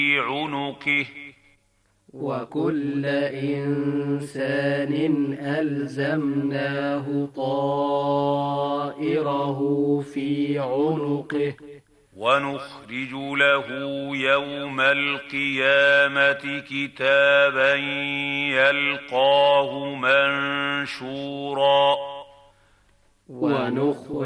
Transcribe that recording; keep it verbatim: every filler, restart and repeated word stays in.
عنقه وكل إنسان ألزمناه طائره في عنقه ونخرج له يوم القيامة كتابا يلقاه منشورا ونخرج